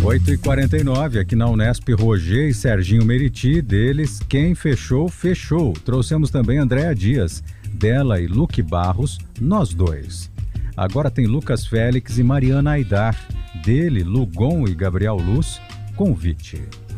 8h49, aqui na Unesp, Roger e Serginho Meriti, deles, quem fechou, fechou. Trouxemos também Andréa Dias, dela e Luque Barros, nós dois. Agora tem Lucas Félix e Mariana Aidar, dele, Lugon e Gabriel Luz, convite.